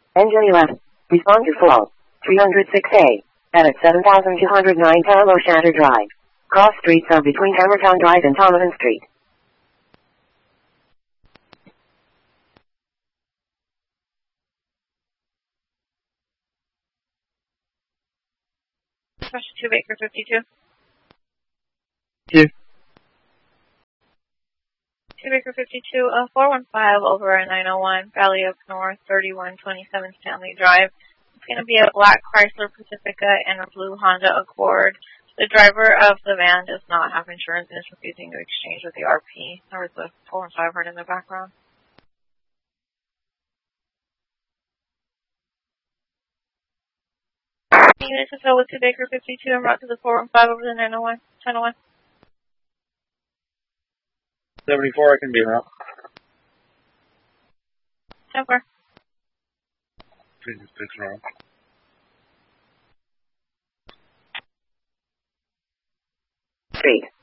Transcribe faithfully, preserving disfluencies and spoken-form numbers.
N J left. Respond to full. three oh six A. Edit seven thousand two hundred nine Palo Shatter Drive. Cross streets are between Hammertown Drive and Donovan Street. Special two Baker fifty-two. Two. two Baker fifty-two, uh, four one five over at nine oh one Valley Oak North, thirty-one twenty-seven Stanley Drive. It's going to be a black Chrysler Pacifica and a blue Honda Accord. The driver of the van does not have insurance and is refusing to exchange with the R P. There was a four one five heard in the background. Units to fill with two Baker fifty-two and brought to the four one five over the nine oh one, ten oh one. seventy-four, I can be around. ten four. fifty-six around. Street.